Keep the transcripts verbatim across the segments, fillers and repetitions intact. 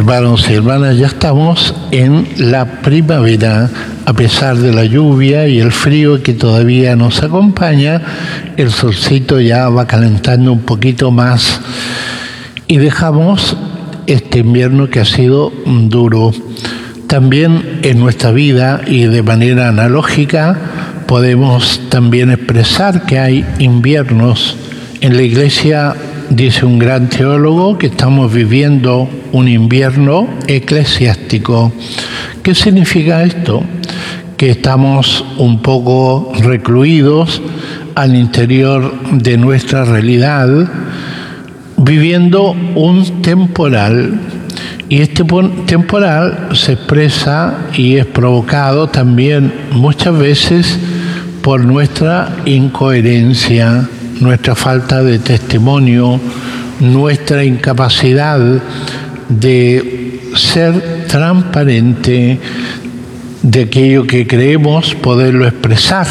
Hermanos y hermanas, ya estamos en la primavera. A pesar de la lluvia y el frío que todavía nos acompaña, el solcito ya va calentando un poquito más y dejamos este invierno que ha sido duro. También en nuestra vida y de manera analógica podemos también expresar que hay inviernos. En la Iglesia dice un gran teólogo que estamos viviendo un invierno eclesiástico. ¿Qué significa esto? Que estamos un poco recluidos al interior de nuestra realidad, viviendo un temporal. Y este temporal se expresa y es provocado también muchas veces por nuestra incoherencia, nuestra falta de testimonio, nuestra incapacidad de ser transparente de aquello que creemos poderlo expresar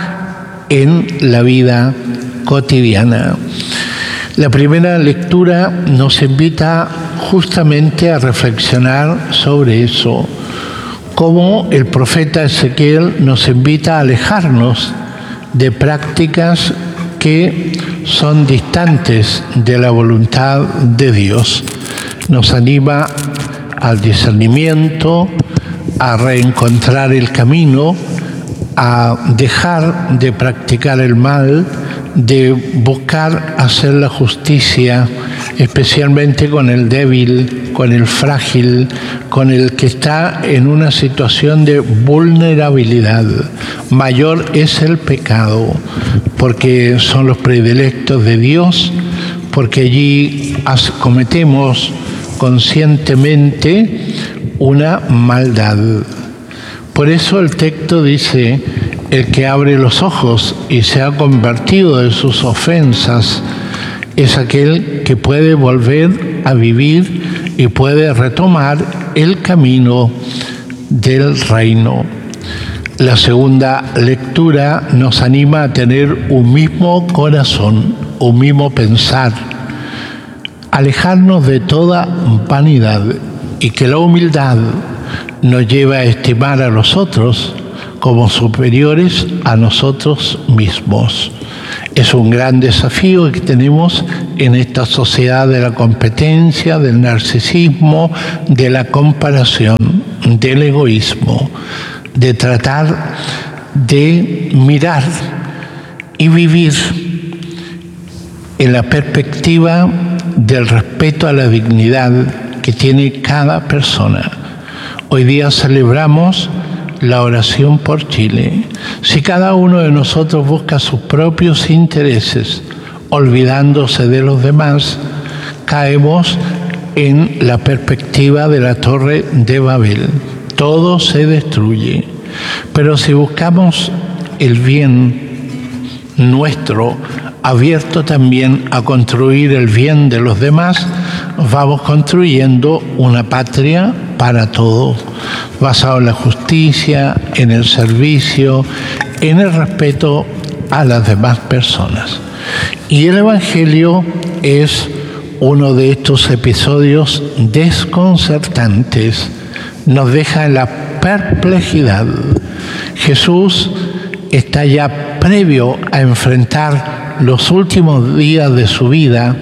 en la vida cotidiana. La primera lectura nos invita justamente a reflexionar sobre eso, cómo el profeta Ezequiel nos invita a alejarnos de prácticas que son distantes de la voluntad de Dios. Nos anima al discernimiento, a reencontrar el camino, a dejar de practicar el mal, de buscar hacer la justicia, especialmente con el débil, con el frágil, con el que está en una situación de vulnerabilidad. Mayor es el pecado, porque son los predilectos de Dios, porque allí cometemos conscientemente una maldad. Por eso el texto dice: el que abre los ojos y se ha convertido de sus ofensas es aquel que puede volver a vivir y puede retomar el camino del reino. La segunda lectura nos anima a tener un mismo corazón, un mismo pensar, alejarnos de toda vanidad y que la humildad nos lleva a estimar a los otros como superiores a nosotros mismos. Es un gran desafío que tenemos en esta sociedad de la competencia, del narcisismo, de la comparación, del egoísmo, de tratar de mirar y vivir en la perspectiva del respeto a la dignidad que tiene cada persona. Hoy día celebramos la oración por Chile. Si cada uno de nosotros busca sus propios intereses, olvidándose de los demás, caemos en la perspectiva de la Torre de Babel. Todo se destruye. Pero si buscamos el bien nuestro, abierto también a construir el bien de los demás, vamos construyendo una patria para todos, basado en la justicia, en el servicio, en el respeto a las demás personas. Y el Evangelio es uno de estos episodios desconcertantes, nos deja en la perplejidad. Jesús está ya previo a enfrentar los últimos días de su vida,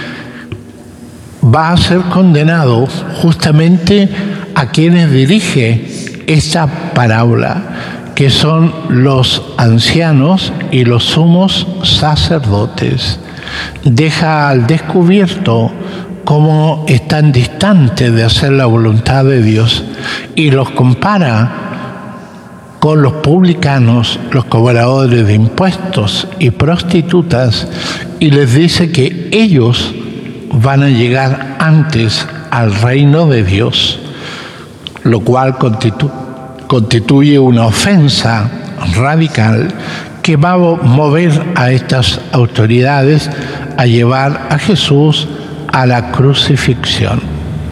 va a ser condenado justamente a quienes dirige esta parábola, que son los ancianos y los sumos sacerdotes. Deja al descubierto cómo están distantes de hacer la voluntad de Dios y los compara con los publicanos, los cobradores de impuestos y prostitutas, y les dice que ellos van a llegar antes al reino de Dios, lo cual constitu- constituye una ofensa radical que va a mover a estas autoridades a llevar a Jesús a la crucifixión.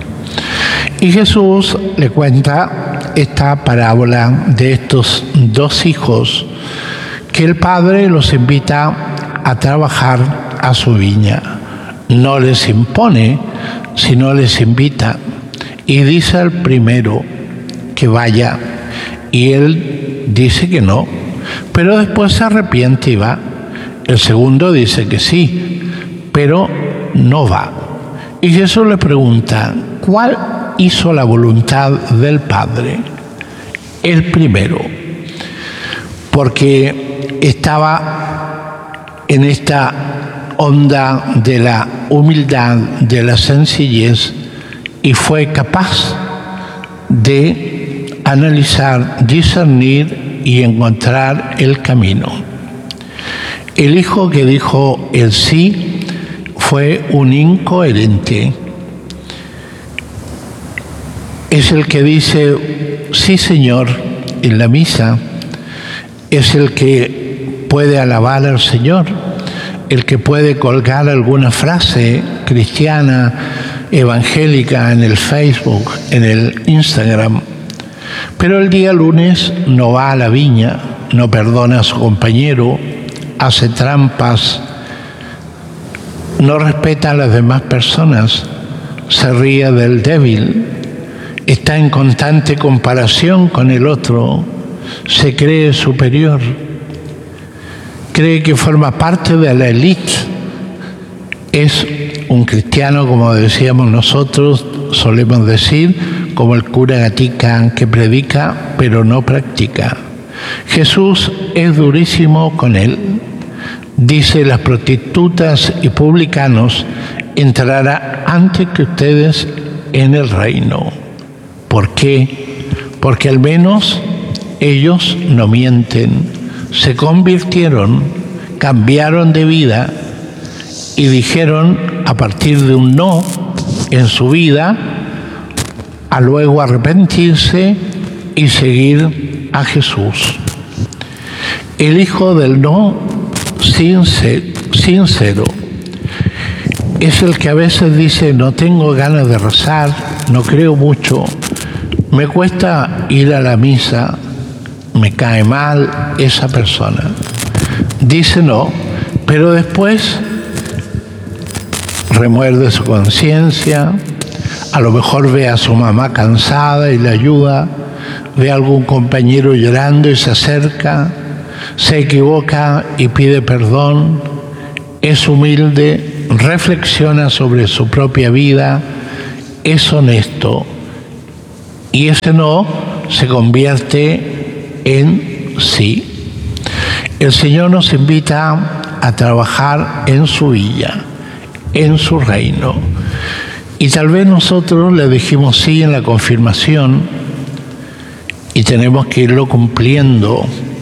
Y Jesús le cuenta esta parábola de estos dos hijos, que el padre los invita a trabajar a su viña. No les impone, sino les invita. y dice al primero que vaya, y él dice que no, pero después se arrepiente y va. El segundo dice que sí, pero no va. Y Jesús le pregunta, ¿cuál hizo la voluntad del Padre? El primero, porque estaba en esta onda de la humildad, de la sencillez, y fue capaz de analizar, discernir y encontrar el camino. El hijo que dijo el sí fue un incoherente. Es el que dice, sí Señor, en la misa. Es el que puede alabar al Señor, el que puede colgar alguna frase cristiana, evangélica en el Facebook, en el Instagram. Pero el día lunes no va a la viña, no perdona a su compañero, hace trampas, no respeta a las demás personas, se ríe del débil, está en constante comparación con el otro, se cree superior, cree que forma parte de la élite. Es un cristiano, como decíamos nosotros, solemos decir, como el cura Gatica, que predica pero no practica. Jesús es durísimo con él. Dice, las prostitutas y publicanos entrarán antes que ustedes en el reino. ¿Por qué? Porque al menos ellos no mienten, se convirtieron, cambiaron de vida y dijeron, a partir de un no en su vida, a luego arrepentirse y seguir a Jesús. El hijo del no sincero es el que a veces dice, no tengo ganas de rezar, no creo mucho, me cuesta ir a la misa, me cae mal esa persona. Dice no, pero después remuerde su conciencia, a lo mejor ve a su mamá cansada y le ayuda, ve a algún compañero llorando y se acerca, se equivoca y pide perdón, es humilde, reflexiona sobre su propia vida, es honesto, y ese no se convierte en sí. El Señor nos invita a trabajar en su villa, en su reino. Y tal vez nosotros le dijimos sí en la confirmación y tenemos que irlo cumpliendo,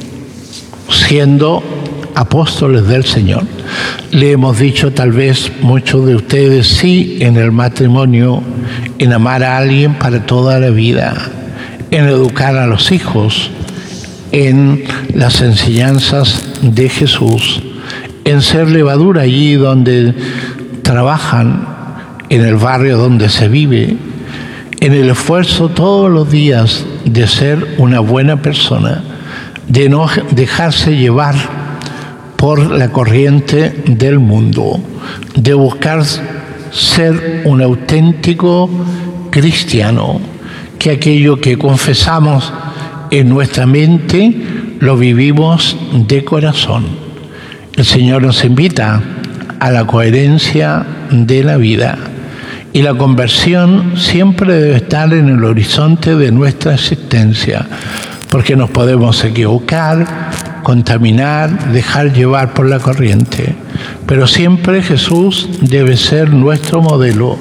siendo apóstoles del Señor. Le hemos dicho tal vez muchos de ustedes sí en el matrimonio, en amar a alguien para toda la vida, en educar a los hijos, en las enseñanzas de Jesús, en ser levadura allí donde trabajan, en el barrio donde se vive, en el esfuerzo todos los días de ser una buena persona, de no dejarse llevar por la corriente del mundo, de buscar ser un auténtico cristiano, que aquello que confesamos en nuestra mente lo vivimos de corazón. El Señor nos invita a la coherencia de la vida y la conversión siempre debe estar en el horizonte de nuestra existencia, porque nos podemos equivocar, contaminar, dejar llevar por la corriente, pero siempre Jesús debe ser nuestro modelo,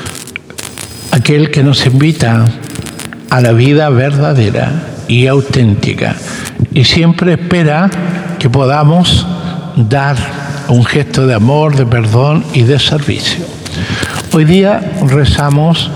aquel que nos invita a la vida verdadera y auténtica, y siempre espera que podamos dar un gesto de amor, de perdón y de servicio. Hoy día rezamos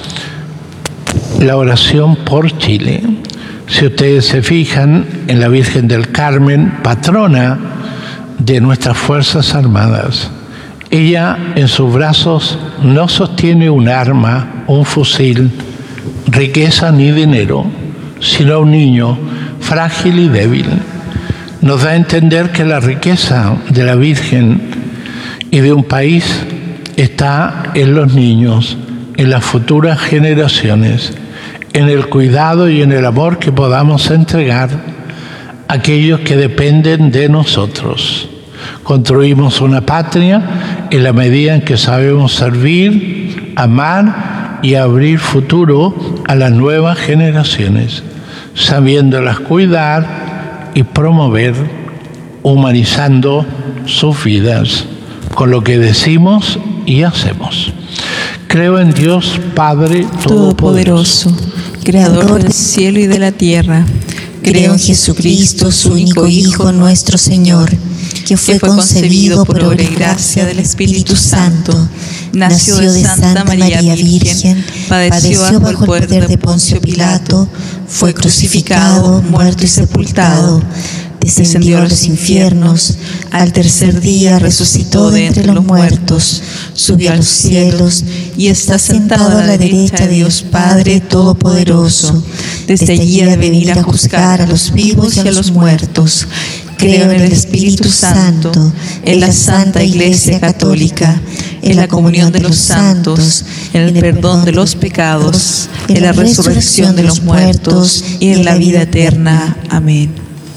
la oración por Chile. Si ustedes se fijan en la Virgen del Carmen, patrona de nuestras Fuerzas Armadas, ella en sus brazos no sostiene un arma, un fusil, riqueza ni dinero, sino un niño frágil y débil. Nos da a entender que la riqueza de la Virgen y de un país está en los niños, en las futuras generaciones, en el cuidado y en el amor que podamos entregar a aquellos que dependen de nosotros. Construimos una patria en la medida en que sabemos servir, amar y abrir futuro a las nuevas generaciones, sabiéndolas cuidar y promover, humanizando sus vidas con lo que decimos y hacemos. Creo en Dios Padre Todopoderoso, Creador del cielo y de la tierra. Creo en Jesucristo, su único Hijo, nuestro Señor, que fue concebido por obra y gracia del Espíritu Santo. Nació de Santa María Virgen, padeció bajo el poder de Poncio Pilato, fue crucificado, muerto y sepultado. Descendió a los infiernos, al tercer día resucitó de entre los muertos, subió a los cielos y está sentado a la derecha de Dios Padre Todopoderoso. Desde allí ha de venir a juzgar a los vivos y a los muertos. Creo en el Espíritu Santo, en la Santa Iglesia Católica, en la comunión de los santos, en el perdón de los pecados, en la resurrección de los muertos y en la vida eterna. Amén.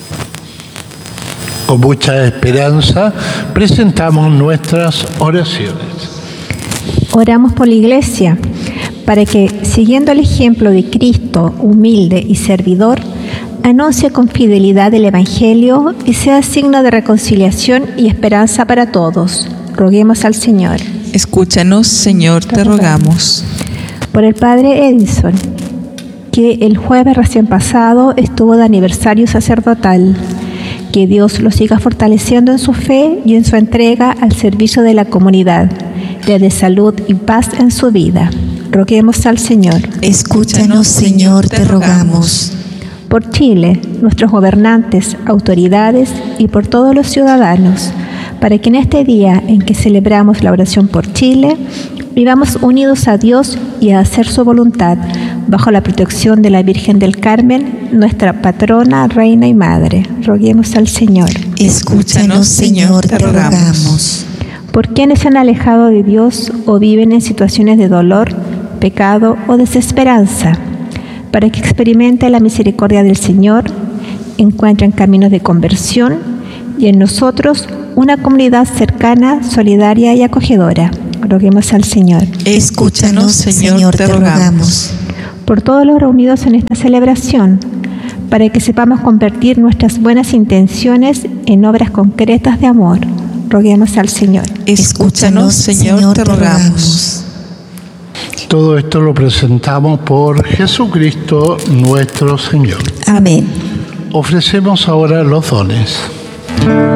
Con mucha esperanza presentamos nuestras oraciones. Oramos por la Iglesia, para que, siguiendo el ejemplo de Cristo, humilde y servidor, anuncie con fidelidad el Evangelio y sea signo de reconciliación y esperanza para todos. Roguemos al Señor. Escúchanos, Señor, te rogamos. Por el Padre Edison, que el jueves recién pasado estuvo de aniversario sacerdotal. Que Dios lo siga fortaleciendo en su fe y en su entrega al servicio de la comunidad, le dé salud y paz en su vida. Roguemos al Señor. Escúchanos, Señor, te rogamos. Por Chile, nuestros gobernantes, autoridades y por todos los ciudadanos, para que en este día en que celebramos la oración por Chile, vivamos unidos a Dios y a hacer su voluntad, bajo la protección de la Virgen del Carmen, nuestra patrona, reina y madre. Roguemos al Señor. Escúchanos, Señor, te rogamos. Por quienes se han alejado de Dios o viven en situaciones de dolor, pecado o desesperanza, para que experimenten la misericordia del Señor, encuentren caminos de conversión y en nosotros una comunidad cercana, solidaria y acogedora. Roguemos al Señor. Escúchanos, Señor, te rogamos. Por todos los reunidos en esta celebración, para que sepamos convertir nuestras buenas intenciones en obras concretas de amor. Roguemos al Señor. Escúchanos, Señor, te rogamos. Todo esto lo presentamos por Jesucristo nuestro Señor. Amén. Ofrecemos ahora los dones.